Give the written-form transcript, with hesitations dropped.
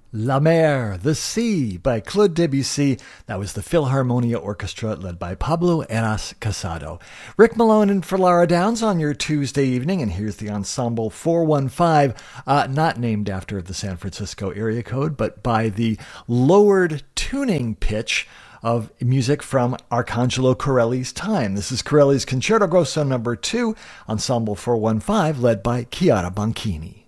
La Mer, The Sea by Claude Debussy. That was the Philharmonia Orchestra led by Pablo Eras Casado. Rick Malone and for Lara Downs on your Tuesday evening, and here's the Ensemble 415, not named after the San Francisco area code, but by the lowered tuning pitch of music from Arcangelo Corelli's time. This is Corelli's Concerto Grosso No. 2, Ensemble 415, led by Chiara Banchini.